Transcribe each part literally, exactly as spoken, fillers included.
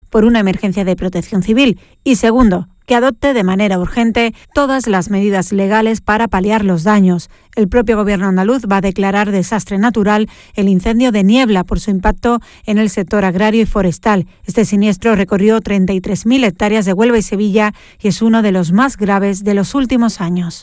por una emergencia de protección civil. Y segundo, que adopte de manera urgente todas las medidas legales para paliar los daños. El propio gobierno andaluz va a declarar desastre natural el incendio de Niebla por su impacto en el sector agrario y forestal. Este siniestro recorrió treinta y tres mil hectáreas de Huelva y Sevilla y es uno de los más graves de los últimos años.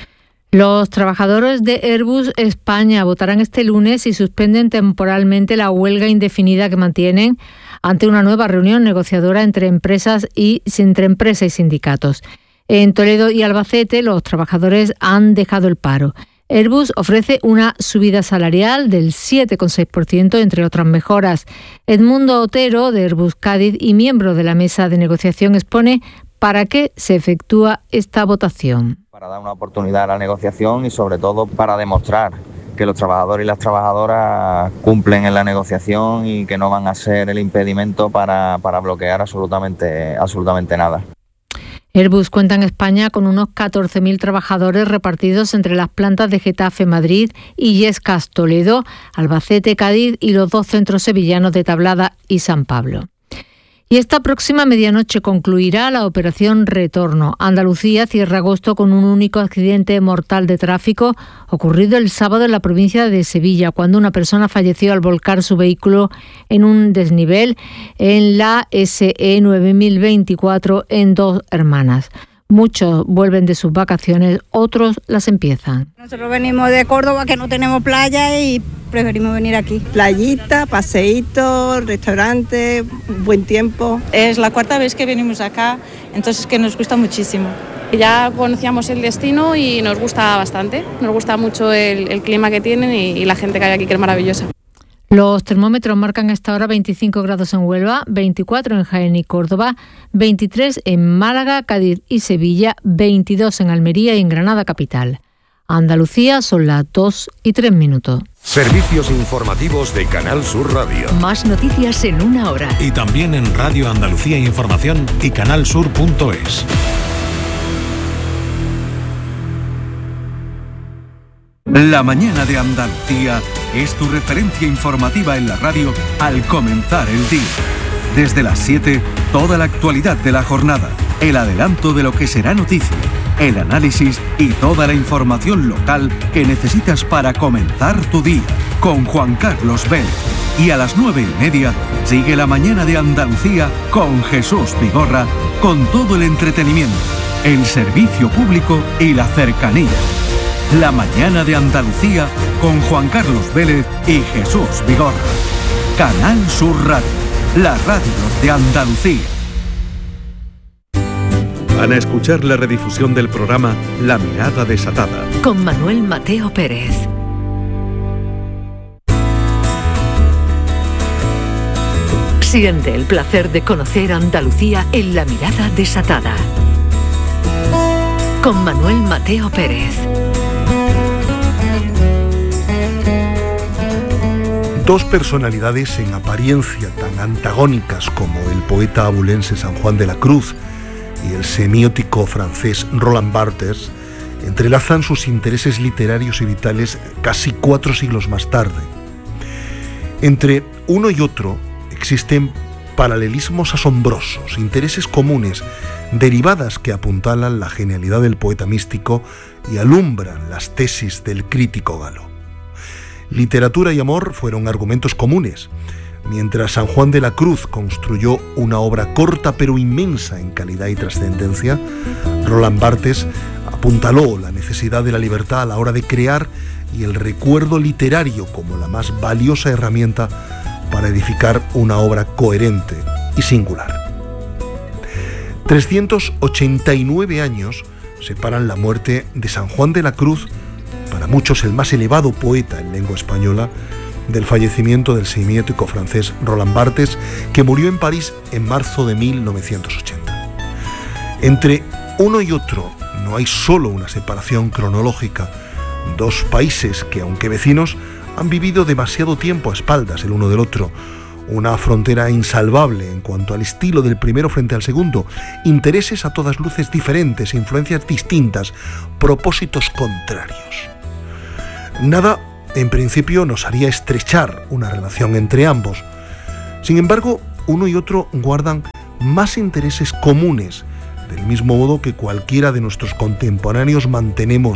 Los trabajadores de Airbus España votarán este lunes y suspenden temporalmente la huelga indefinida que mantienen ante una nueva reunión negociadora entre empresas y entre empresa y sindicatos. En Toledo y Albacete, los trabajadores han dejado el paro. Airbus ofrece una subida salarial del siete coma seis por ciento, entre otras mejoras. Edmundo Otero, de Airbus Cádiz y miembro de la mesa de negociación, expone para qué se efectúa esta votación. Para dar una oportunidad a la negociación y sobre todo para demostrar que los trabajadores y las trabajadoras cumplen en la negociación y que no van a ser el impedimento para, para bloquear absolutamente, absolutamente nada. Airbus cuenta en España con unos catorce mil trabajadores repartidos entre las plantas de Getafe, Madrid y Illescas, Toledo, Albacete, Cádiz y los dos centros sevillanos de Tablada y San Pablo. Y esta próxima medianoche concluirá la operación Retorno. Andalucía cierra agosto con un único accidente mortal de tráfico ocurrido el sábado en la provincia de Sevilla, cuando una persona falleció al volcar su vehículo en un desnivel en la S E nueve mil veinticuatro en Dos Hermanas. Muchos vuelven de sus vacaciones, otros las empiezan. Nosotros venimos de Córdoba, que no tenemos playa, y preferimos venir aquí. Playita, paseíto, restaurante, buen tiempo. Es la cuarta vez que venimos acá, entonces que nos gusta muchísimo. Ya conocíamos el destino y nos gusta bastante. Nos gusta mucho el, el clima que tienen y, y la gente que hay aquí, que es maravillosa. Los termómetros marcan a esta hora veinticinco grados en Huelva, veinticuatro en Jaén y Córdoba, veintitrés en Málaga, Cádiz y Sevilla, veintidós en Almería y en Granada capital. Andalucía son las dos y tres minutos. Servicios informativos de Canal Sur Radio. Más noticias en una hora. Y también en Radio Andalucía Información y canal sur punto es. La mañana de Andalucía es tu referencia informativa en la radio al comenzar el día. Desde las siete, toda la actualidad de la jornada, el adelanto de lo que será noticia, el análisis y toda la información local que necesitas para comenzar tu día, con Juan Carlos Vélez. Y a las nueve y media, sigue la mañana de Andalucía con Jesús Vigorra, con todo el entretenimiento, el servicio público y la cercanía. La mañana de Andalucía con Juan Carlos Vélez y Jesús Vigorra. Canal Sur Radio, la radio de Andalucía. Van a escuchar la redifusión del programa La Mirada Desatada con Manuel Mateo Pérez. Siente el placer de conocer Andalucía en La Mirada Desatada con Manuel Mateo Pérez. Dos personalidades en apariencia tan antagónicas como el poeta abulense San Juan de la Cruz y el semiótico francés Roland Barthes entrelazan sus intereses literarios y vitales casi cuatro siglos más tarde. Entre uno y otro existen paralelismos asombrosos, intereses comunes, derivadas que apuntalan la genialidad del poeta místico y alumbran las tesis del crítico galo. Literatura y amor fueron argumentos comunes. Mientras San Juan de la Cruz construyó una obra corta pero inmensa en calidad y trascendencia, Roland Barthes apuntaló la necesidad de la libertad a la hora de crear y el recuerdo literario como la más valiosa herramienta para edificar una obra coherente y singular. trescientos ochenta y nueve años separan la muerte de San Juan de la Cruz, para muchos el más elevado poeta en lengua española, del fallecimiento del semiótico francés Roland Barthes, que murió en París en marzo de mil novecientos ochenta. Entre uno y otro no hay solo una separación cronológica, dos países que, aunque vecinos, han vivido demasiado tiempo a espaldas el uno del otro, una frontera insalvable en cuanto al estilo del primero frente al segundo, intereses a todas luces diferentes, influencias distintas, propósitos contrarios. Nada, en principio, nos haría estrechar una relación entre ambos. Sin embargo, uno y otro guardan más intereses comunes, del mismo modo que cualquiera de nuestros contemporáneos mantenemos